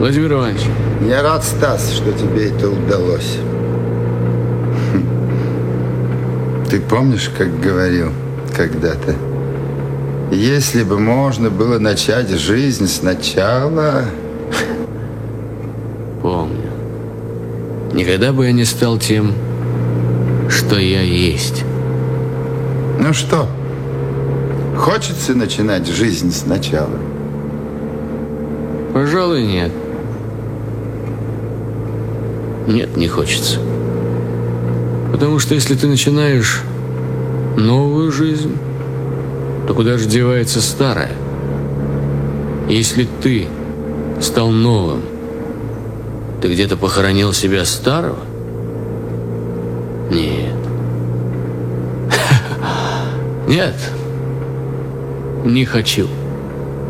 Владимир Иванович. Я рад, Стас, что тебе это удалось. Ты помнишь, как говорил когда-то? Если бы можно было начать жизнь сначала... Помню. Никогда бы я не стал тем, что я есть. Ну что, хочется начинать жизнь сначала? Пожалуй, нет. Нет, не хочется. Потому что если ты начинаешь новую жизнь, то куда же девается старая? Если ты стал новым, ты где-то похоронил себя старого? Нет. Нет. Не хочу.